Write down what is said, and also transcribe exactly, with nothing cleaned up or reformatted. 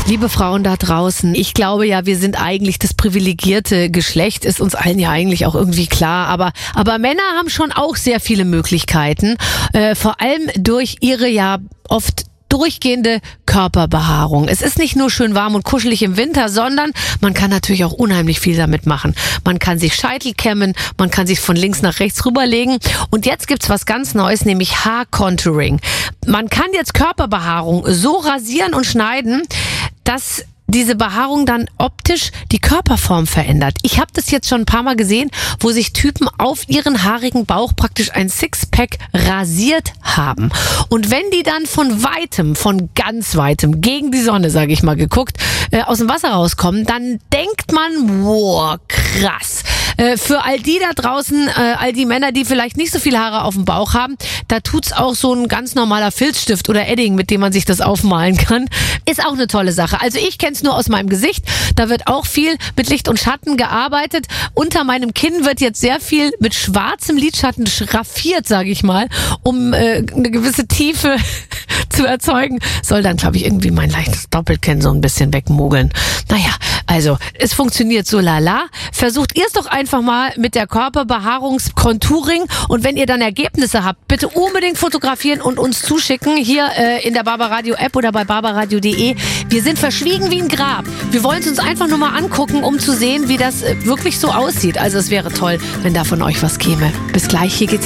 Liebe Frauen da draußen, ich glaube ja, wir sind eigentlich das privilegierte Geschlecht, ist uns allen ja eigentlich auch irgendwie klar, aber, aber Männer haben schon auch sehr viele Möglichkeiten, äh, vor allem durch ihre ja oft durchgehende Körperbehaarung. Es ist nicht nur schön warm und kuschelig im Winter, sondern man kann natürlich auch unheimlich viel damit machen. Man kann sich Scheitel kämmen, man kann sich von links nach rechts rüberlegen und jetzt gibt's was ganz Neues, nämlich Haarcontouring. Man kann jetzt Körperbehaarung so rasieren und schneiden, dass diese Behaarung dann optisch die Körperform verändert. Ich habe das jetzt schon ein paar Mal gesehen, wo sich Typen auf ihren haarigen Bauch praktisch ein Sixpack rasiert haben. Und wenn die dann von weitem, von ganz weitem, gegen die Sonne, sage ich mal, geguckt, äh, aus dem Wasser rauskommen, dann denkt man, wow, krass. Äh, für all die da draußen, äh, all die Männer, die vielleicht nicht so viele Haare auf dem Bauch haben, da tut's auch so ein ganz normaler Filzstift oder Edding, mit dem man sich das aufmalen kann. Ist auch eine tolle Sache. Also ich kenne nur aus meinem Gesicht. Da wird auch viel mit Licht und Schatten gearbeitet. Unter meinem Kinn wird jetzt sehr viel mit schwarzem Lidschatten schraffiert, sage ich mal, um äh, eine gewisse Tiefe zu erzeugen. Soll dann, glaube ich, irgendwie mein leichtes Doppelkinn so ein bisschen wegmogeln. Naja, also es funktioniert so lala. Versucht ihr es doch einfach mal mit der Körperbehaarungscontouring und wenn ihr dann Ergebnisse habt, bitte unbedingt fotografieren und uns zuschicken hier äh, in der Barbaradio App oder bei barbaradio punkt de. Wir sind verschwiegen wie ein Grab. Wir wollen es uns einfach nur mal angucken, um zu sehen, wie das wirklich so aussieht. Also es wäre toll, wenn da von euch was käme. Bis gleich, hier geht's